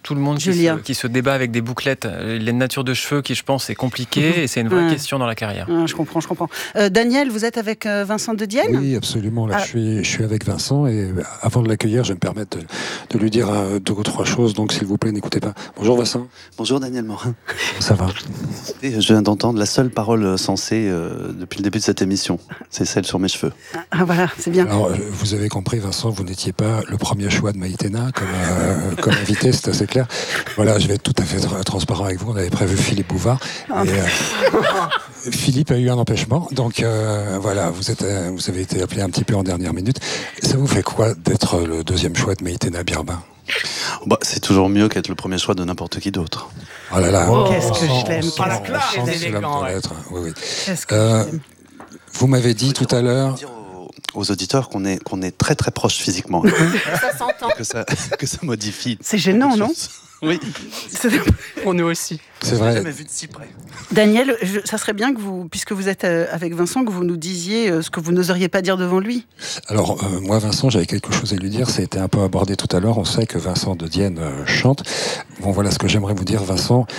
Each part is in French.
tout le monde qui se débat avec des bouclettes. Les natures de cheveux qui, je pense, est compliquée et c'est une vraie question dans la carrière. Je comprends. Daniel, vous êtes avec Vincent De Dienne ? Oui, absolument. Là, je suis avec Vincent et avant de l'accueillir, je vais me permettre de lui dire 2 ou 3 choses. Donc, s'il vous plaît, n'écoutez pas. Bonjour Vincent. Bonjour Daniel Morin. Ça va ? Et je viens d'entendre la seule parole sensée depuis le début de cette émission. C'est celle sur mes cheveux. Voilà, c'est bien. Alors, vous avez compris, Vincent, vous n'étiez pas le premier choix de Maïtena comme invité, c'est assez clair. Voilà, je vais être tout à fait transparent avec vous. On avait prévu Philippe Bouvard. Et, Philippe a eu un empêchement. Donc, voilà, vous avez été appelé un petit peu en dernière minute. Ça vous fait quoi d'être le 2e choix de Maïtena Birbin ? C'est toujours mieux qu'être le premier choix de n'importe qui d'autre. Oh là là, qu'est-ce que je l'aime. La classe, oui. Qu'est-ce que je l'aime. Vous m'avez dit tout à l'heure... Aux auditeurs qu'on est très très proches physiquement. Ça s'entend. que ça modifie. C'est gênant, non ? Oui. Pour nous aussi. C'est vrai. Jamais vu de si près. Daniel, ça serait bien que vous, puisque vous êtes avec Vincent, que vous nous disiez ce que vous n'oseriez pas dire devant lui. Alors, moi, Vincent, j'avais quelque chose à lui dire. Ça a été un peu abordé tout à l'heure. On sait que Vincent De Dienne chante. Bon, voilà ce que j'aimerais vous dire, Vincent.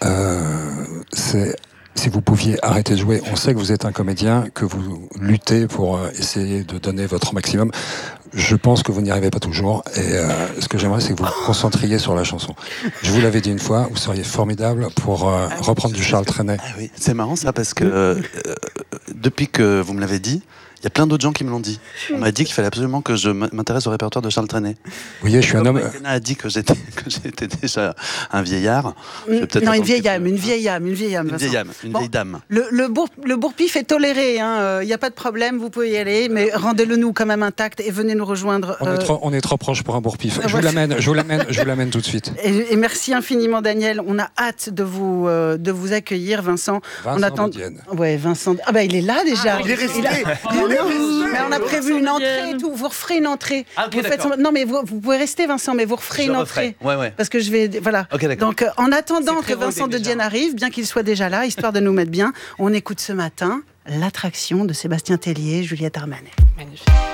Si vous pouviez arrêter de jouer, on sait que vous êtes un comédien, que vous luttez pour essayer de donner votre maximum. Je pense que vous n'y arrivez pas toujours. Et ce que j'aimerais, c'est que vous vous concentriez sur la chanson. Je vous l'avais dit une fois, vous seriez formidable pour reprendre du Charles Trenet. Ah oui, c'est marrant ça, parce que depuis que vous me l'avez dit, il y a plein d'autres gens qui me l'ont dit. On m'a dit qu'il fallait absolument que je m'intéresse au répertoire de Charles Trenet. Vous voyez, je suis un homme... Maïtena a dit que j'étais déjà un vieillard. Non, une vieille âme. Une vieille dame. Le bourre-pif est toléré, il n'y a pas de problème, vous pouvez y aller, mais rendez-le nous quand même intact et venez nous rejoindre. On est trop proche pour un bourre-pif. Je vous l'amène tout de suite. Et merci infiniment, Daniel. On a hâte de vous accueillir, Vincent. Vincent De Dienne. Ouais, Vincent. Ah bah il est là déjà. Il est resté. Mais on a prévu une entrée et tout. Vous referez une entrée. Ah, okay, Non, mais vous pouvez rester, Vincent, mais vous referez une entrée. Ouais. Parce que je vais. Voilà. Okay, donc, en attendant que Vincent De Dienne arrive, bien qu'il soit déjà là, histoire de nous mettre bien, on écoute ce matin l'attraction de Sébastien Tellier, Juliette Armanet. Magnifique.